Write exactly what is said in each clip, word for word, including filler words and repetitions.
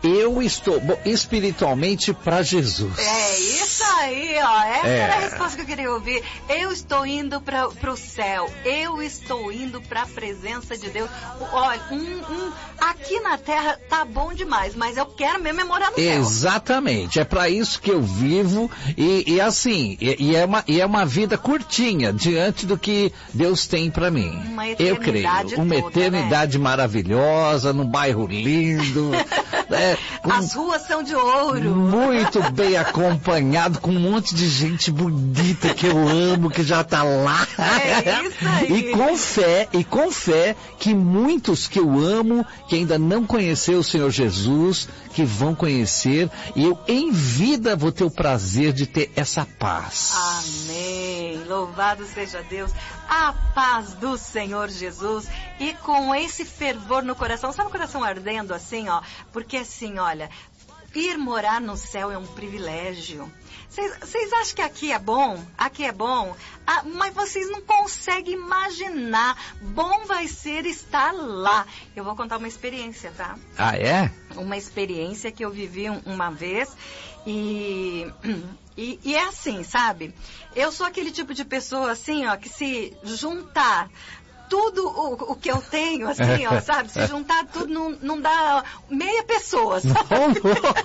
Eu estou, bom, espiritualmente para Jesus. É isso aí, ó. Essa é. era a resposta que eu queria ouvir. Eu estou indo para o céu. Eu estou indo para a presença de Deus. Olha, um, um, aqui na terra tá bom demais, mas eu quero mesmo é morar no céu. Exatamente. É para isso que eu vivo e, e assim, e, e, é uma, e é uma vida curtinha diante do que Deus tem para mim. Uma eu creio. Uma toda, eternidade, né? Maravilhosa, num bairro lindo. É, com, As ruas são de ouro. Muito bem acompanhado, com um monte de gente bonita que eu amo, que já tá lá. É isso aí. E com fé, e com fé que muitos que eu amo, que ainda não conheceu o Senhor Jesus, que vão conhecer, e eu em vida vou ter o prazer de ter essa paz. Amém. Louvado seja Deus. A paz do Senhor Jesus. E com esse fervor no coração, sabe o coração ardendo assim, ó? Porque assim, olha, ir morar no céu é um privilégio. Vocês acham que aqui é bom? Aqui é bom? Ah, mas vocês não conseguem imaginar. Bom vai ser estar lá. Eu vou contar uma experiência, tá? Ah, é? Uma experiência que eu vivi uma vez e... E, e é assim, sabe? Eu sou aquele tipo de pessoa assim, ó, que se juntar tudo o, o que eu tenho, assim, ó, sabe? Se juntar tudo não, não dá meia pessoa, sabe?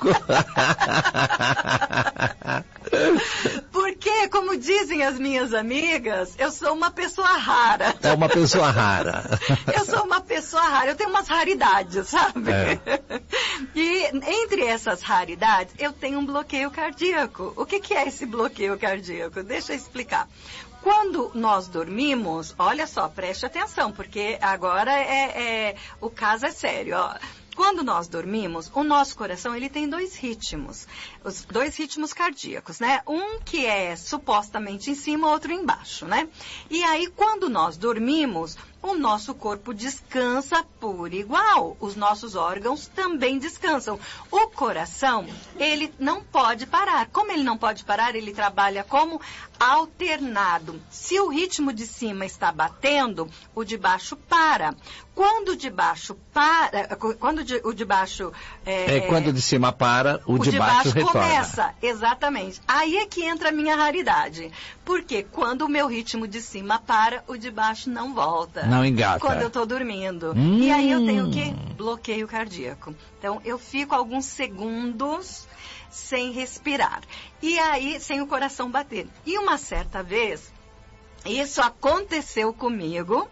Porque, como dizem as minhas amigas, eu sou uma pessoa rara. É uma pessoa rara. Eu sou uma pessoa rara, eu tenho umas raridades, sabe? É. E entre essas raridades, eu tenho um bloqueio cardíaco. O que, que é esse bloqueio cardíaco? Deixa eu explicar. Quando nós dormimos, olha só, preste atenção, porque agora é, é o caso é sério, ó. Quando nós dormimos, o nosso coração, ele tem dois ritmos, os dois ritmos cardíacos, né? Um que é supostamente em cima, outro embaixo, né? E aí, quando nós dormimos, o nosso corpo descansa por igual. Os nossos órgãos também descansam. O coração, ele não pode parar. Como ele não pode parar, ele trabalha como alternado. Se o ritmo de cima está batendo, o de baixo para. Quando o de baixo para, quando o de baixo... É, é quando o de cima para, o, o de, de baixo, baixo retorna. Começa, exatamente. Aí é que entra a minha raridade. Porque quando o meu ritmo de cima para, o de baixo não volta. Não engata. Quando eu estou dormindo. Hum. E aí eu tenho o quê? Bloqueio cardíaco. Então eu fico alguns segundos sem respirar. E aí, sem o coração bater. E uma certa vez, isso aconteceu comigo.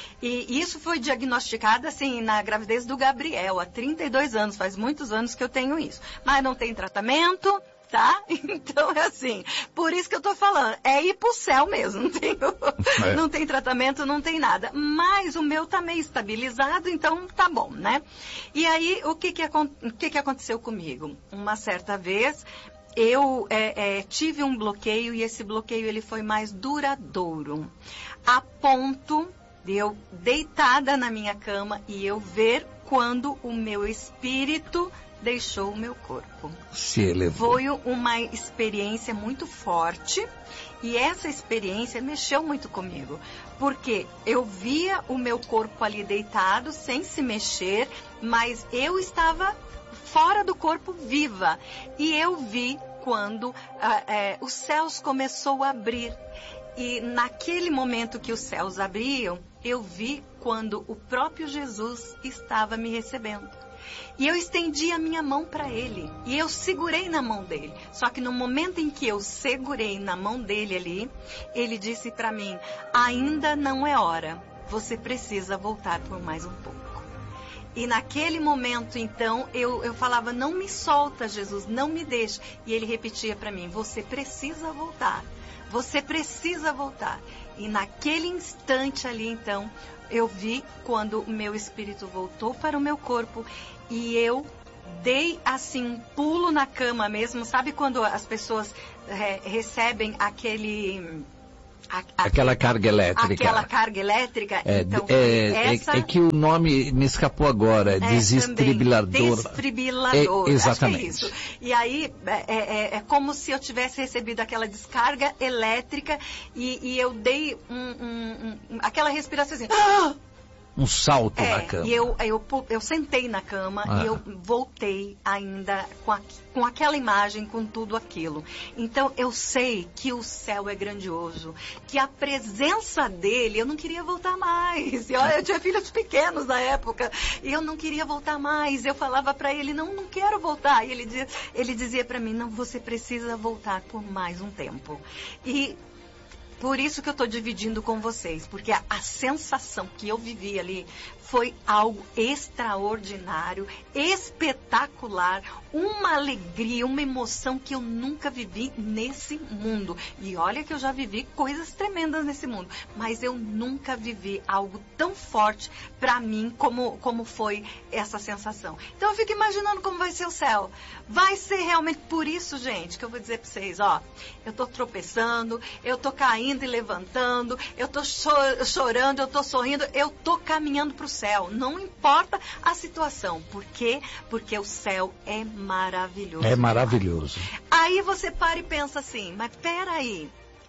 E isso foi diagnosticado, assim, na gravidez do Gabriel, há trinta e dois anos, faz muitos anos que eu tenho isso. Mas não tem tratamento, tá? Então, é assim, por isso que eu tô falando, é ir pro céu mesmo, não tem, é. não tem tratamento, não tem nada. Mas o meu tá meio estabilizado, então tá bom, né? E aí, o que que, o que, que aconteceu comigo? Uma certa vez... Eu é, é, tive um bloqueio e esse bloqueio ele foi mais duradouro, a ponto de eu deitada na minha cama e eu ver quando o meu espírito deixou o meu corpo. Se elevou. Foi uma experiência muito forte e essa experiência mexeu muito comigo, porque eu via o meu corpo ali deitado sem se mexer, mas eu estava fora do corpo viva. E eu vi quando ah, é, os céus começou a abrir. E naquele momento que os céus abriam, eu vi quando o próprio Jesus estava me recebendo. E eu estendi a minha mão para ele. E eu segurei na mão dele. Só que no momento em que eu segurei na mão dele ali, ele disse para mim, ainda não é hora. Você precisa voltar por mais um pouco. E naquele momento, então, eu, eu falava, não me solta, Jesus, não me deixe. E ele repetia para mim, você precisa voltar, você precisa voltar. E naquele instante ali, então, eu vi quando o meu espírito voltou para o meu corpo e eu dei, assim, um pulo na cama mesmo. Sabe quando as pessoas é, recebem aquele... A, aquela carga elétrica. Aquela carga elétrica. É, então, é, essa... é, é que o nome me escapou agora, é, desfibrilador. Desfibrilador, é, exatamente. Acho que é isso. E aí é, é, é como se eu tivesse recebido aquela descarga elétrica e, e eu dei um, um, um, aquela respiração assim. Ah! um salto é, na cama. E eu, eu, eu sentei na cama ah. e eu voltei ainda com, a, com aquela imagem, com tudo aquilo. Então, eu sei que o céu é grandioso, que a presença dele, eu não queria voltar mais. Eu, eu tinha filhos pequenos na época, e eu não queria voltar mais. Eu falava para ele, não, não quero voltar. E ele dizia, ele dizia para mim, não, você precisa voltar por mais um tempo. E por isso que eu estou dividindo com vocês, porque a, a sensação que eu vivi ali foi algo extraordinário, espetacular, uma alegria, uma emoção que eu nunca vivi nesse mundo. E olha que eu já vivi coisas tremendas nesse mundo, mas eu nunca vivi algo tão forte para mim como, como foi essa sensação. Então eu fico imaginando como vai ser o céu. Vai ser realmente por isso, gente, que eu vou dizer para vocês, ó, eu tô tropeçando, eu tô caindo e levantando, eu tô cho- chorando, eu tô sorrindo, eu tô caminhando pro céu. Não importa a situação. Por quê? Porque o céu é maravilhoso. É maravilhoso. Aí você para e pensa assim, mas peraí,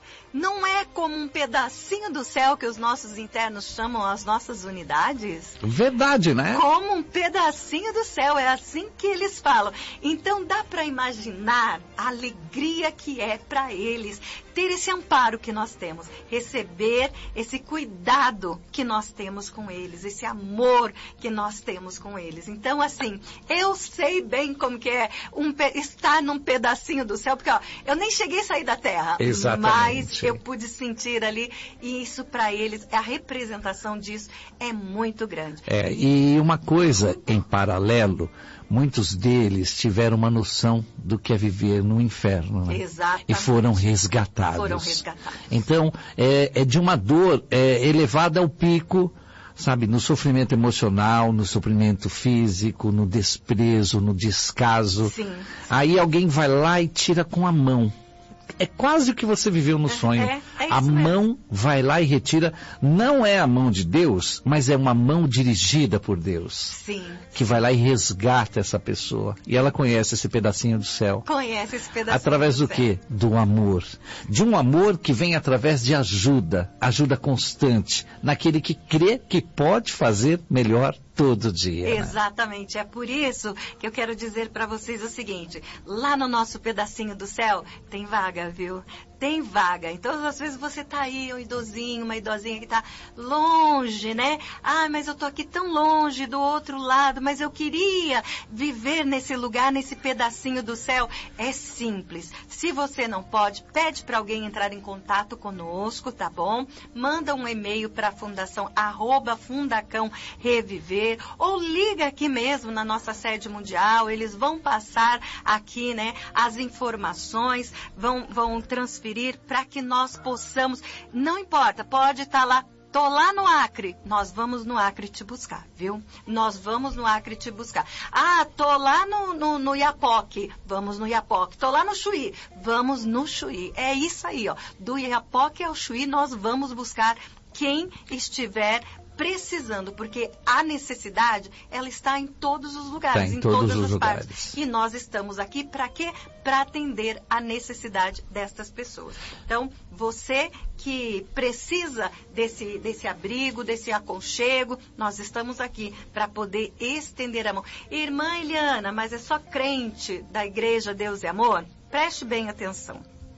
não é como um pedacinho do céu que os nossos internos chamam as nossas unidades? Verdade, né? Como um pedacinho do céu, é assim que eles falam. Então dá para imaginar a alegria que é para eles ter esse amparo que nós temos, receber esse cuidado que nós temos com eles, esse amor que nós temos com eles. Então, assim, eu sei bem como que é um, estar num pedacinho do céu, porque ó, eu nem cheguei a sair da terra, exatamente, mas eu pude sentir ali, e isso para eles, a representação disso é muito grande. É, e uma coisa em paralelo, muitos deles tiveram uma noção do que é viver no inferno, né? Exatamente. E foram resgatados. Foram resgatados. Então, é, é de uma dor é, elevada ao pico, sabe, no sofrimento emocional, no sofrimento físico, no desprezo, no descaso. Sim. Aí alguém vai lá e tira com a mão. É quase o que você viveu no sonho. É, é isso a mão mesmo. vai lá e retira. Não é a mão de Deus, mas é uma mão dirigida por Deus. Sim. Que vai lá e resgata essa pessoa. E ela conhece esse pedacinho do céu. Conhece esse pedacinho através do, do quê? Do amor. De um amor que vem através de ajuda. Ajuda constante. Naquele que crê que pode fazer melhor todo dia. Exatamente. Né? É por isso que eu quero dizer para vocês o seguinte. Lá no nosso pedacinho do céu tem vaga, viu? Tem vaga. Então, às vezes você tá aí, um idosinho, uma idosinha que tá longe, né? Ah, mas eu tô aqui tão longe do outro lado, mas eu queria viver nesse lugar, nesse pedacinho do céu. É simples. Se você não pode, pede para alguém entrar em contato conosco, tá bom? Manda um e-mail para a fundação, arroba Fundacão Reviver, ou liga aqui mesmo na nossa sede mundial, eles vão passar aqui, né, as informações, vão, vão transferir para que nós possamos, não importa, pode estar lá, tô lá no Acre, nós vamos no Acre te buscar, viu? Nós vamos no Acre te buscar. Ah, tô lá no, no, no Iapoque, vamos no Iapoque. Tô lá no Chuí, vamos no Chuí. É isso aí, ó. Do Iapoque ao Chuí, nós vamos buscar quem estiver precisando, porque a necessidade, ela está em todos os lugares, em, em todos todas os as lugares. partes. E nós estamos aqui para quê? Para atender a necessidade destas pessoas. Então, você que precisa desse, desse abrigo, desse aconchego, nós estamos aqui para poder estender a mão. Irmã Eliana, mas é só crente da Igreja Deus e Amor? Preste bem atenção.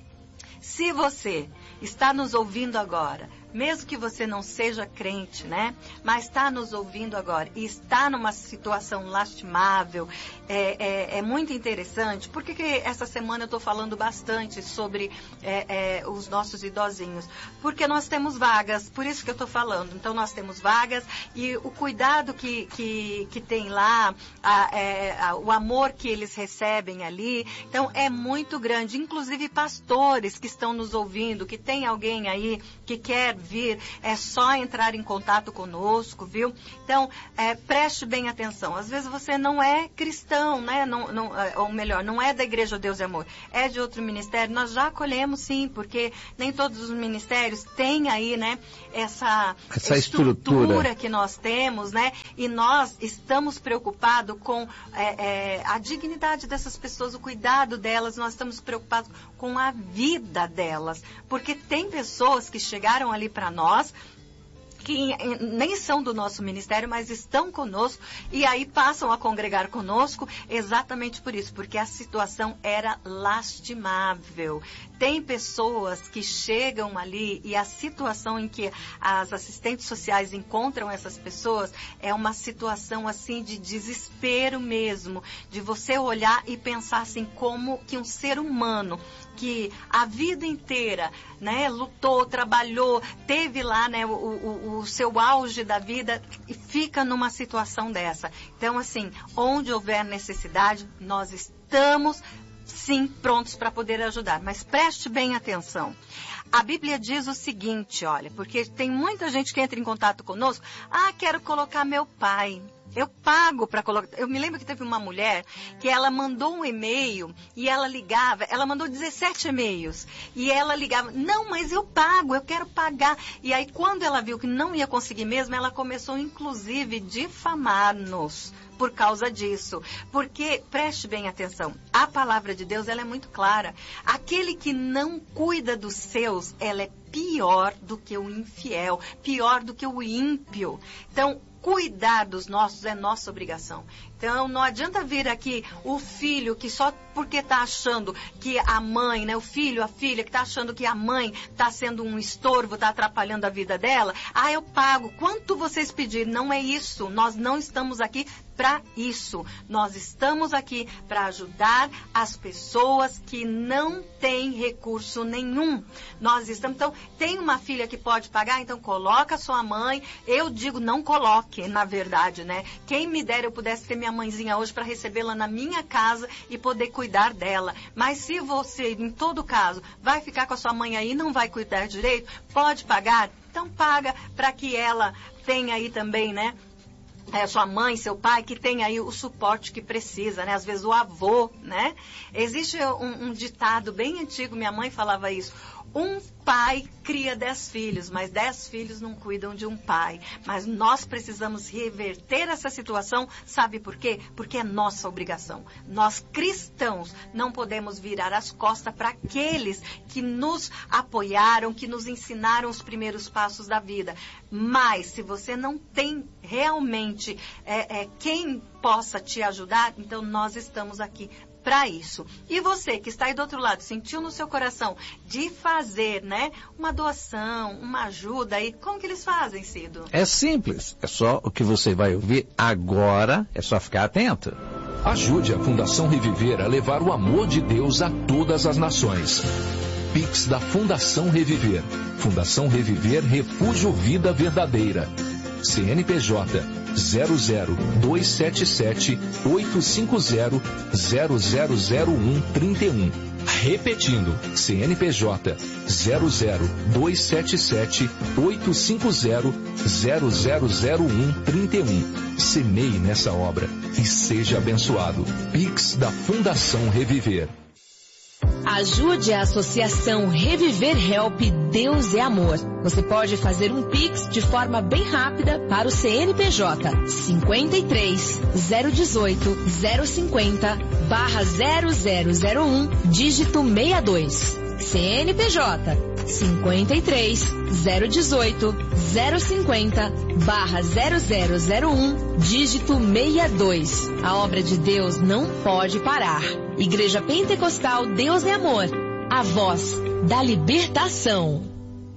Se você está nos ouvindo agora, mesmo que você não seja crente, né? Mas está nos ouvindo agora e está numa situação lastimável, é, é, é muito interessante. Por que, que essa semana eu estou falando bastante sobre é, é, os nossos idosinhos? Porque nós temos vagas, por isso que eu estou falando. Então, nós temos vagas e o cuidado que, que, que tem lá, a, é, a, o amor que eles recebem ali, então é muito grande. Inclusive, pastores que estão nos ouvindo, que tem alguém aí que quer vir, é só entrar em contato conosco, viu? Então, é, preste bem atenção. Às vezes você não é cristão, né? Não, não, ou melhor, não é da Igreja Deus e Amor, é de outro ministério. Nós já acolhemos, sim, porque nem todos os ministérios têm aí, né? Essa, essa estrutura, estrutura que nós temos, né? E nós estamos preocupados com é, é, a dignidade dessas pessoas, o cuidado delas, nós estamos preocupados com a vida delas, porque tem pessoas que chegaram ali para nós que nem são do nosso ministério, mas estão conosco e aí passam a congregar conosco exatamente por isso, porque a situação era lastimável. Tem pessoas que chegam ali e a situação em que as assistentes sociais encontram essas pessoas é uma situação assim de desespero mesmo, de você olhar e pensar assim como que um ser humano que a vida inteira, né, lutou, trabalhou, teve lá, né, o, o, o seu auge da vida e fica numa situação dessa. Então, assim, onde houver necessidade, nós estamos, sim, prontos para poder ajudar. Mas preste bem atenção. A Bíblia diz o seguinte, olha, porque tem muita gente que entra em contato conosco, ah, quero colocar meu pai. Eu pago para colocar. Eu me lembro que teve uma mulher que ela mandou um e-mail e ela ligava, ela mandou dezessete e-mails e ela ligava, não, mas eu pago, eu quero pagar. E aí quando ela viu que não ia conseguir mesmo, ela começou inclusive difamar-nos por causa disso. Porque, preste bem atenção, a palavra de Deus ela é muito clara. Aquele que não cuida dos seus, ela é pior do que o infiel, pior do que o ímpio. Então, cuidar dos nossos é nossa obrigação. Então, não adianta vir aqui o filho que só porque está achando que a mãe, né, o filho, a filha, que está achando que a mãe está sendo um estorvo, está atrapalhando a vida dela, ah, eu pago. Quanto vocês pedirem? Não é isso. Nós não estamos aqui para isso. Nós estamos aqui para ajudar as pessoas que não têm recurso nenhum. Nós estamos, então, tem uma filha que pode pagar, então coloca a sua mãe. Eu digo, não coloque, na verdade, né? Quem me dera eu pudesse ter minha mãezinha hoje para recebê-la na minha casa e poder cuidar dela. Mas se você, em todo caso, vai ficar com a sua mãe aí e não vai cuidar direito, pode pagar? Então paga para que ela tenha aí também, né? É, sua mãe, seu pai, que tem aí o suporte que precisa, né? Às vezes o avô, né? Existe um, um ditado bem antigo, minha mãe falava isso. Um pai cria dez filhos, mas dez filhos não cuidam de um pai. Mas nós precisamos reverter essa situação, sabe por quê? Porque é nossa obrigação. Nós cristãos não podemos virar as costas para aqueles que nos apoiaram, que nos ensinaram os primeiros passos da vida. Mas se você não tem realmente é, é, quem possa te ajudar, então nós estamos aqui para isso. E você que está aí do outro lado, sentiu no seu coração de fazer, né, uma doação, uma ajuda aí, como que eles fazem, Cido? É simples, é só o que você vai ouvir agora, é só ficar atento. Ajude a Fundação Reviver a levar o amor de Deus a todas as nações. Pix da Fundação Reviver. Fundação Reviver Refúgio Vida Verdadeira. C N P J zero zero dois sete sete oito cinco zero zero zero zero um três um. Repetindo, C N P J zero zero dois sete sete oito cinco zero zero zero zero um três um. Semeie nessa obra e seja abençoado. Pix da Fundação Reviver. Ajude a Associação Reviver Help Deus é Amor. Você pode fazer um Pix de forma bem rápida para o C N P J cinquenta e três, zero dezoito, zero cinquenta, barra zero zero zero um, dígito sessenta e dois. C N P J cinquenta e três, zero dezoito, zero cinquenta, barra zero zero zero um, dígito sessenta e dois. A obra de Deus não pode parar. Igreja Pentecostal Deus é Amor, a voz da libertação.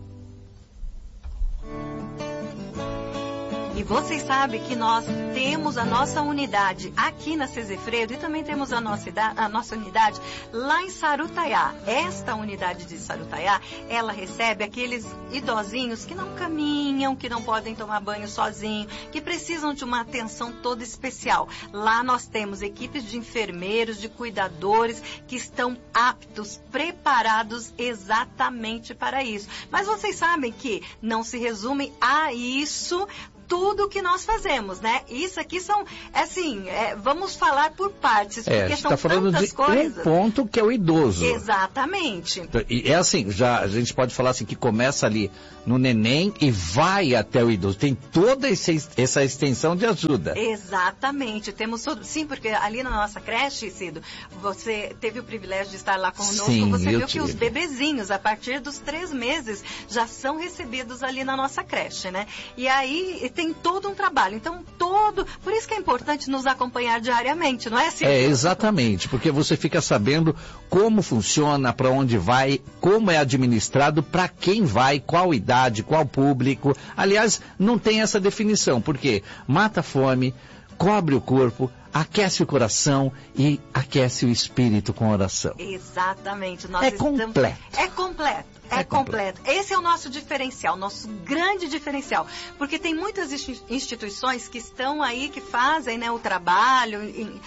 E vocês sabem que nós temos a nossa unidade aqui na Cesefredo e também temos a nossa, a nossa unidade lá em Sarutaiá. Esta unidade de Sarutaiá, ela recebe aqueles idosinhos que não caminham, que não podem tomar banho sozinhos, que precisam de uma atenção toda especial. Lá nós temos equipes de enfermeiros, de cuidadores que estão aptos, preparados exatamente para isso. Mas vocês sabem que não se resume a isso tudo que nós fazemos, né? Isso aqui são, assim, é, vamos falar por partes, porque É, a gente são está falando tantas de coisas. um ponto que é o idoso. Exatamente. E é assim, já, a gente pode falar assim, que começa ali no neném e vai até o idoso. Tem toda essa, essa extensão de ajuda. Exatamente. Temos tudo. Sim, porque ali na nossa creche, Cido, você teve o privilégio de estar lá conosco, Sim, você eu viu tive. que os bebezinhos, a partir dos três meses, já são recebidos ali na nossa creche, né? E aí tem todo um trabalho. Então, todo... Por isso que é importante nos acompanhar diariamente, não é, Cido? É, exatamente, porque você fica sabendo como funciona, para onde vai, como é administrado, para quem vai, qual idade, qual público. Aliás, não tem essa definição, porque mata a fome, cobre o corpo, aquece o coração e aquece o espírito com oração. Exatamente. Nós É estamos... completo. É completo. É, É completo. Esse é o nosso diferencial, nosso grande diferencial. Porque tem muitas instituições que estão aí, que fazem, né, o trabalho,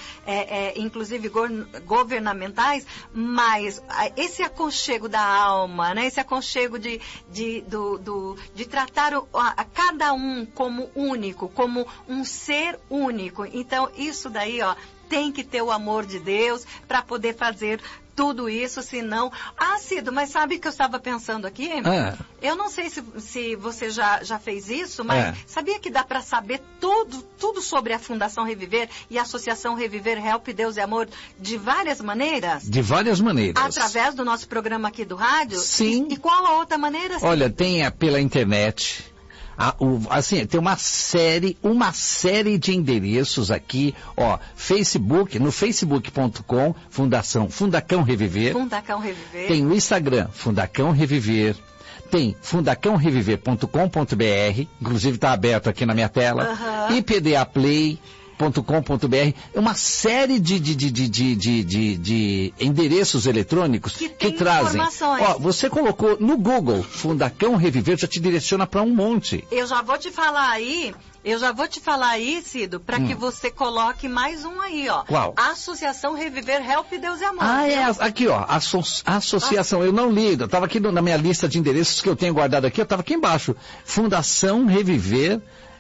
é, é, inclusive go governamentais, mas esse aconchego da alma, né, esse aconchego de, de, do, do, de tratar o, a, a cada um como único, como um ser único. Então, isso daí, ó, tem que ter o amor de Deus para poder fazer tudo isso, senão... Ah, Cido, mas sabe que eu estava pensando aqui? Ah. Eu não sei se, se você já, já fez isso, mas É. sabia que dá para saber tudo, tudo sobre a Fundação Reviver e a Associação Reviver Help Deus e Amor de várias maneiras? De várias maneiras. Através do nosso programa aqui do rádio? Sim. E, e qual a outra maneira? Cido? Olha, tem a, pela internet... A, o, assim, tem uma série, uma série de endereços aqui, ó, Facebook, no facebook ponto com, Fundação Fundacão Reviver. Fundacão Reviver. Tem o Instagram, Fundacão Reviver. Tem fundacão reviver ponto com ponto br, inclusive está aberto aqui na minha tela. Uhum. I P D A Play ponto com ponto br, uma série de, de, de, de, de, de, de, de endereços eletrônicos que, que tem trazem. informações. Ó, você colocou no Google Fundacão Reviver, já te direciona para um monte. Eu já vou te falar aí, eu já vou te falar aí, Cido, para Hum. que você coloque mais um aí, ó. Qual? Associação Reviver Help Deus e Amor. Ah, viu? é, aqui ó, asso associação, eu não li, eu estava aqui no, na minha lista de endereços que eu tenho guardado aqui, eu estava aqui embaixo, Fundação Reviver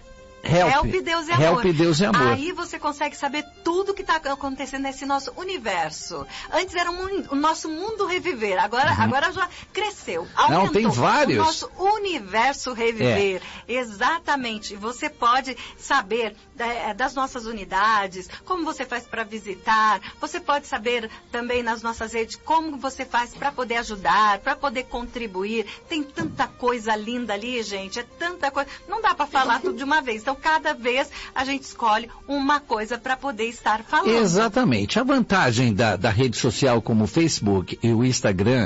Help, Help Deus e Amor. Help Deus e Amor. Aí você consegue saber tudo que está acontecendo nesse nosso universo. Antes era um, o nosso mundo reviver, agora, Uhum. agora já cresceu. Aumentou. Não, tem vários. O nosso universo reviver. É. Exatamente. Você pode saber é, das nossas unidades, como você faz para visitar. Você pode saber também nas nossas redes como você faz para poder ajudar, para poder contribuir. Tem tanta coisa linda ali, gente. É tanta coisa. Não dá para falar tudo de uma vez. Então, cada vez a gente escolhe uma coisa para poder estar falando. Exatamente. A vantagem da, da rede social como o Facebook e o Instagram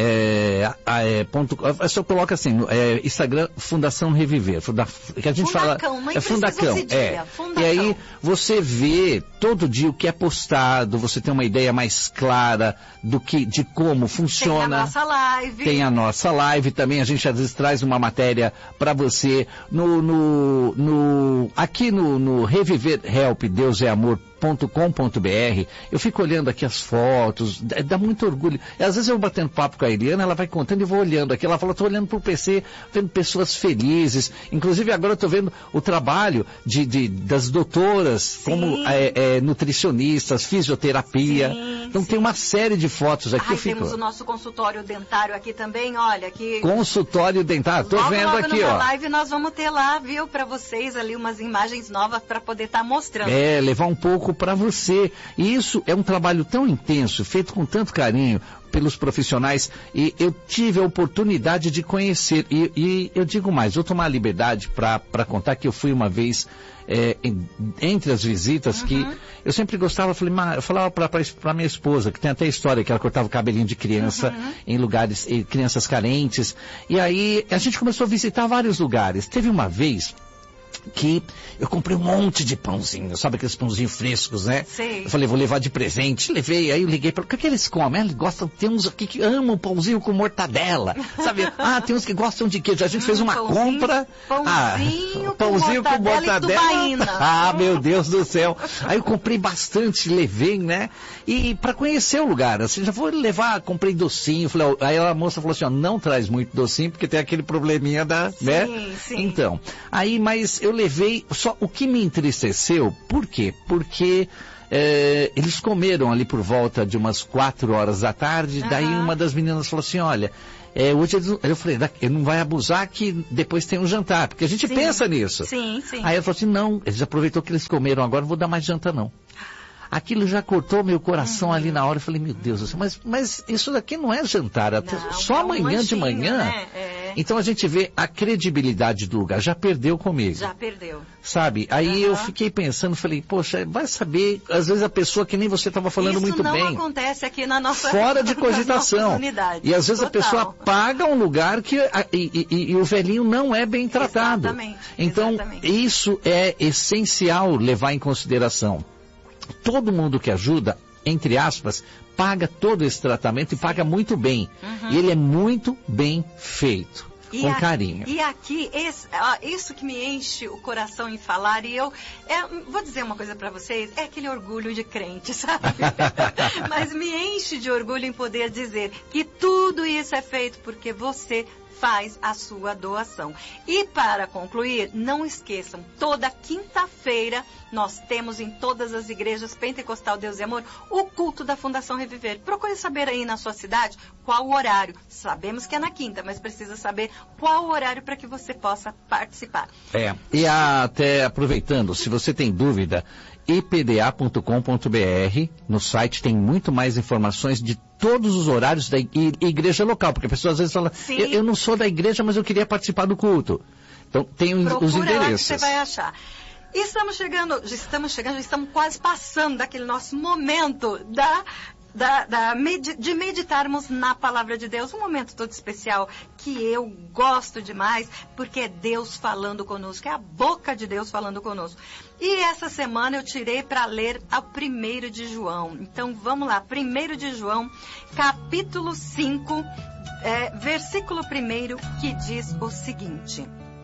é, é, ponto, é só coloca assim, é, Instagram Fundação Reviver, funda, que a gente Fundacão, fala nem é Fundacão, precisa é. cedilha, Fundacão. E aí você vê todo dia o que é postado, você tem uma ideia mais clara do que, de como funciona. Tem a nossa live. Tem a nossa live também, a gente às vezes traz uma matéria para você no, no, no aqui no, no Reviver Help Deus é Amor ponto com ponto br, eu fico olhando aqui as fotos, dá, dá muito orgulho. E às vezes eu batendo papo com a Eliana, ela vai contando e eu vou olhando aqui, ela fala, estou olhando pro P C, vendo pessoas felizes, inclusive agora eu estou vendo o trabalho de, de, das doutoras, sim, como é, é, nutricionistas, fisioterapia, sim, então sim, tem uma série de fotos aqui. Ai, eu fico... temos o nosso consultório dentário aqui também, olha, aqui... Consultório dentário, estou vendo logo aqui, ó. ó. Na live nós vamos ter lá, viu, para vocês ali umas imagens novas para poder estar tá mostrando. É, levar um pouco para você. E isso é um trabalho tão intenso, feito com tanto carinho pelos profissionais, e eu tive a oportunidade de conhecer, e, e eu digo mais, vou tomar a liberdade para contar que eu fui uma vez, é, em, entre as visitas, uhum, que eu sempre gostava, eu, falei, eu falava para minha esposa, que tem até história, que ela cortava o cabelinho de criança, uhum, em lugares, em crianças carentes, e aí a gente começou a visitar vários lugares. Teve uma vez que eu comprei um monte de pãozinho, sabe aqueles pãozinhos frescos, né? Sim. Eu falei, vou levar de presente. Levei, aí eu liguei para o que, que eles comem? Eles gostam, tem uns aqui que amam pãozinho com mortadela, sabe? Ah, tem uns que gostam de queijo. A gente hum, fez uma pãozinho, compra. Pãozinho, ah, pãozinho com mortadela. Com mortadela. Ah, meu Deus do céu. Aí eu comprei bastante, levei, né? E para conhecer o lugar, assim, já vou levar, comprei docinho. Falei, ó, aí a moça falou assim, ó, não traz muito docinho, porque tem aquele probleminha da, sim, né? Sim. Então, aí, mas eu eu levei, só o que me entristeceu, por quê? Porque é, eles comeram ali por volta de umas quatro horas da tarde, uhum. Daí uma das meninas falou assim, olha, é, hoje eles, eu falei, ele não vai abusar que depois tem um jantar, porque a gente sim. pensa nisso. Sim, sim. Aí ela falou assim, não, eles aproveitou que eles comeram agora, não vou dar mais janta não. Aquilo já cortou meu coração uhum. ali na hora. Eu falei, meu Deus, mas, mas isso daqui não é jantar, não, só é amanhã um lanchinho, de manhã. Né? É. Então a gente vê a credibilidade do lugar, já perdeu comigo. Já perdeu. Sabe? Aí uhum. eu fiquei pensando, falei, poxa, vai saber, às vezes a pessoa que nem você estava falando isso muito bem. Isso não acontece aqui na nossa fora de cogitação. E às vezes Total. A pessoa paga um lugar que a, e, e, e o velhinho não é bem tratado. Exatamente. Então Exatamente. Isso é essencial levar em consideração. Todo mundo que ajuda, entre aspas, paga todo esse tratamento e Sim. paga muito bem. Uhum. E ele é muito bem feito, e com a, carinho. E aqui, esse, ó, isso que me enche o coração em falar, e eu é, vou dizer uma coisa para vocês, é aquele orgulho de crente, sabe? Mas me enche de orgulho em poder dizer que tudo isso é feito porque você faz a sua doação. E para concluir, não esqueçam, toda quinta-feira nós temos em todas as igrejas Pentecostal Deus e Amor o culto da Fundação Reviver. Procure saber aí na sua cidade qual o horário. Sabemos que é na quinta, mas precisa saber qual o horário para que você possa participar. É, e até aproveitando, se você tem dúvida, i p d a ponto com ponto b r, no site tem muito mais informações de todos os horários da igreja local, porque a pessoa às vezes fala, eu, eu não sou da igreja, mas eu queria participar do culto. Então tem Procura os endereços. Lá que você vai achar. E estamos chegando, já estamos chegando, já estamos quase passando daquele nosso momento da... Da, da, de meditarmos na palavra de Deus, um momento todo especial que eu gosto demais, porque é Deus falando conosco, é a boca de Deus falando conosco. E essa semana eu tirei para ler ao primeiro de João. Então vamos lá, primeiro de João, capítulo cinco, é, versículo primeiro, que diz o seguinte: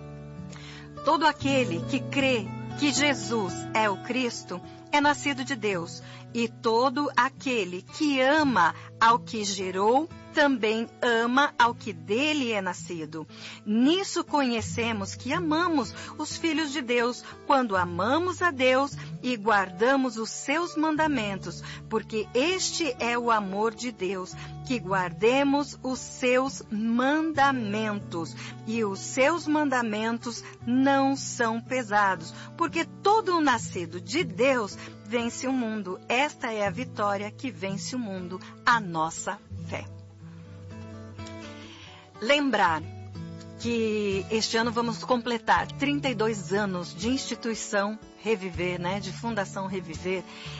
todo aquele que crê que Jesus é o Cristo é nascido de Deus, e todo aquele que ama ao que gerou, também ama ao que dele é nascido. Nisso conhecemos que amamos os filhos de Deus, quando amamos a Deus e guardamos os seus mandamentos, porque este é o amor de Deus, que guardemos os seus mandamentos. E os seus mandamentos não são pesados, porque todo o nascido de Deus vence o mundo. Esta é a vitória que vence o mundo, a nossa fé. Lembrar que este ano vamos completar trinta e dois anos de instituição Reviver, né, de Fundação Reviver,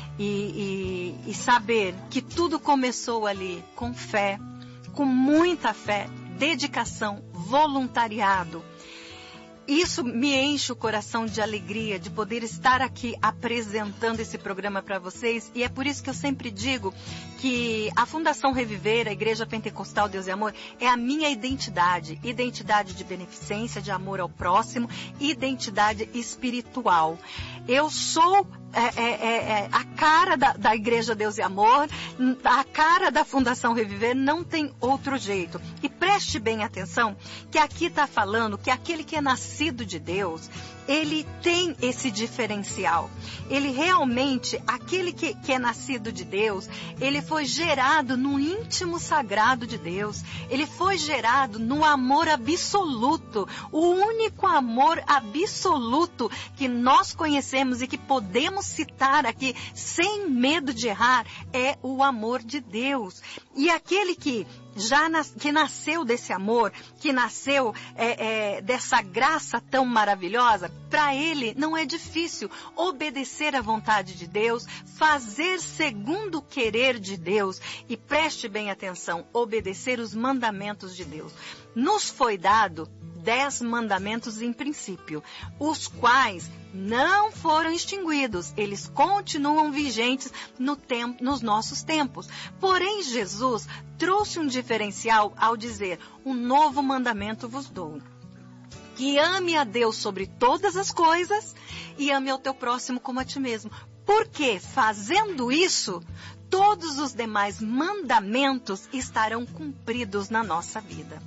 e, e, e saber que tudo começou ali com fé, com muita fé, dedicação, voluntariado. Isso me enche o coração de alegria de poder estar aqui apresentando esse programa para vocês, e é por isso que eu sempre digo que a Fundação Reviver, a Igreja Pentecostal Deus e Amor, é a minha identidade, identidade de beneficência, de amor ao próximo, identidade espiritual. Eu sou é, é, é, a cara da, da Igreja Deus e Amor, a cara da Fundação Reviver, não tem outro jeito. E preste bem atenção que aqui está falando que aquele que é nascido de Deus, ele tem esse diferencial. Ele realmente, aquele que, que é nascido de Deus, ele foi gerado no íntimo sagrado de Deus. Ele foi gerado no amor absoluto. O único amor absoluto que nós conhecemos e que podemos citar aqui sem medo de errar é o amor de Deus. E aquele que já nas, que nasceu desse amor, que nasceu é, é, dessa graça tão maravilhosa, para ele não é difícil obedecer à vontade de Deus, fazer segundo o querer de Deus, e preste bem atenção, obedecer os mandamentos de Deus. Nos foi dado dez mandamentos em princípio, os quais não foram extinguidos, eles continuam vigentes no tempo, nos nossos tempos. Porém, Jesus trouxe um diferencial ao dizer: um novo mandamento vos dou, que ame a Deus sobre todas as coisas e ame ao teu próximo como a ti mesmo. Porque, fazendo isso, todos os demais mandamentos estarão cumpridos na nossa vida.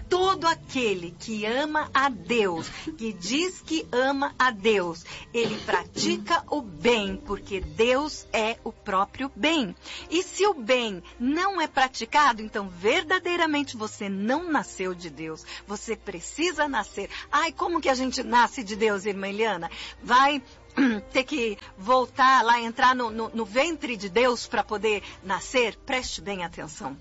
todo aquele que ama a Deus, que diz que ama a Deus, ele pratica o bem, porque Deus é o próprio bem. E se o bem não é praticado, então verdadeiramente você não nasceu de Deus. Você precisa nascer. Ai, como que a gente nasce de Deus, irmã Eliana? Vai ter que voltar lá, entrar no, no, no ventre de Deus para poder nascer? Preste bem atenção.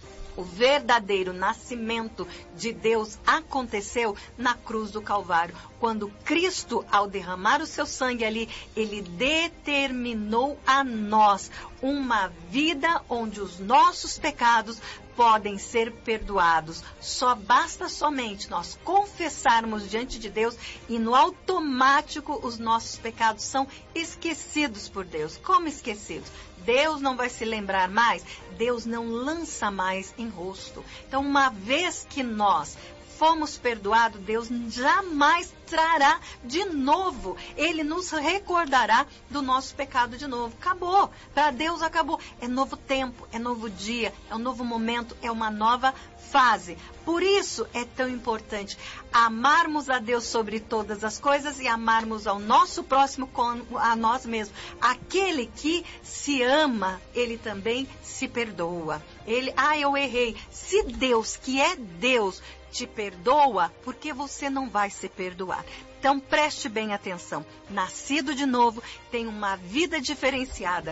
O verdadeiro nascimento de Deus aconteceu na cruz do Calvário. Quando Cristo, ao derramar o seu sangue ali, ele determinou a nós uma vida onde os nossos pecados podem ser perdoados. Só basta somente nós confessarmos diante de Deus e no automático os nossos pecados são esquecidos por Deus. Como esquecidos? Deus não vai se lembrar mais, Deus não lança mais em rosto. Então, uma vez que nós fomos perdoados, Deus jamais trará de novo. Ele nos recordará do nosso pecado de novo. Acabou. Para Deus acabou. É novo tempo, é novo dia, é um novo momento, é uma nova fase. Por isso é tão importante amarmos a Deus sobre todas as coisas e amarmos ao nosso próximo como a nós mesmos. Aquele que se ama, ele também se perdoa. Ele, ah, eu errei. Se Deus, que é Deus, te perdoa, porque você não vai se perdoar. Então preste bem atenção. Nascido de novo, tem uma vida diferenciada.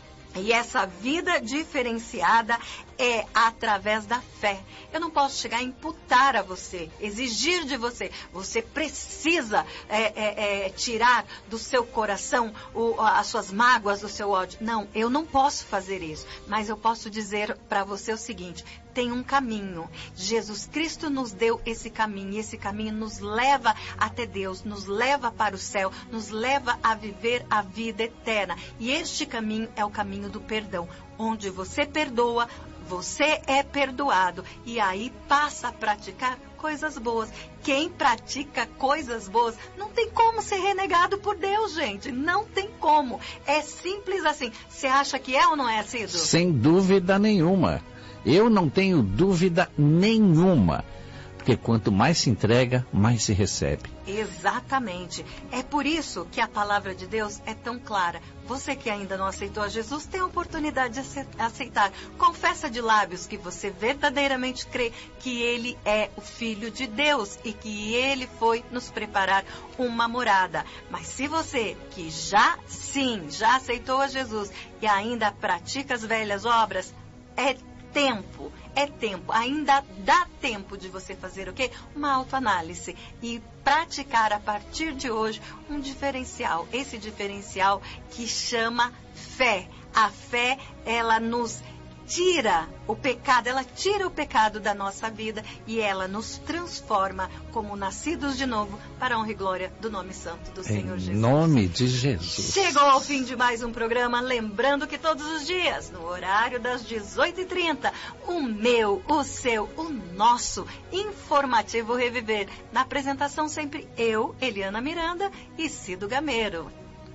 E essa vida diferenciada é através da fé. Eu não posso chegar a imputar a você, exigir de você. Você precisa é, é, é, tirar do seu coração o, as suas mágoas, o seu ódio. Não, eu não posso fazer isso. Mas eu posso dizer para você o seguinte: tem um caminho. Jesus Cristo nos deu esse caminho. E esse caminho nos leva até Deus, nos leva para o céu, nos leva a viver a vida eterna. E este caminho é o caminho do perdão. Onde você perdoa, você é perdoado. E aí passa a praticar coisas boas. Quem pratica coisas boas não tem como ser renegado por Deus, gente. Não tem como. É simples assim. Você acha que é ou não é, Cido? Sem dúvida nenhuma. Eu não tenho dúvida nenhuma. Porque quanto mais se entrega, mais se recebe. Exatamente. É por isso que a palavra de Deus é tão clara. Você que ainda não aceitou a Jesus, tem a oportunidade de aceitar. Confessa de lábios que você verdadeiramente crê que Ele é o Filho de Deus e que Ele foi nos preparar uma morada. Mas se você que já, sim, já aceitou a Jesus e ainda pratica as velhas obras, é tempo, é tempo, ainda dá tempo de você fazer o quê? Uma autoanálise e praticar a partir de hoje um diferencial, esse diferencial que chama fé. A fé, ela nos tira o pecado, ela tira o pecado da nossa vida e ela nos transforma como nascidos de novo para a honra e glória do nome santo do Senhor Jesus. Em nome de Jesus. Chegou ao fim de mais um programa, lembrando que todos os dias, no horário das dezoito e trinta, o meu, o seu, o nosso informativo Reviver. Na apresentação sempre eu, Eliana Miranda e Cido Gameiro.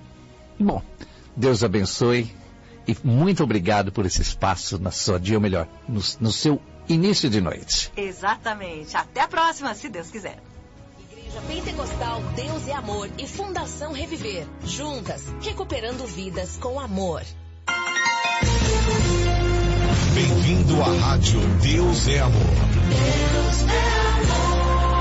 Bom, Deus abençoe. E muito obrigado por esse espaço na sua dia, ou melhor, no, no seu início de noite. Exatamente. Até a próxima, se Deus quiser. Igreja Pentecostal Deus é Amor e Fundação Reviver. Juntas, recuperando vidas com amor. Bem-vindo à Rádio Deus é Amor. Deus é amor.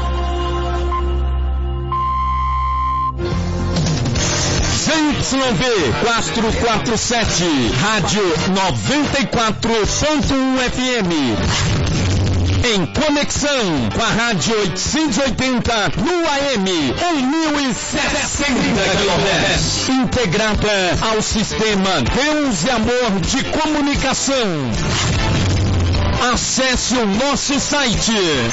Z Y V quatrocentos e quarenta e sete, Rádio noventa e quatro ponto um F M. Em conexão com a Rádio oitocentos e oitenta no A M, em mil e sessenta quilohertz. Integrada ao sistema Deus e Amor de comunicação. Acesse o nosso site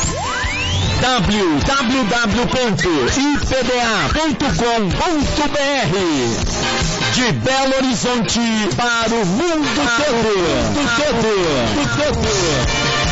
w w w ponto i p d a ponto com ponto b r. De Belo Horizonte para o mundo todo. Mundo todo.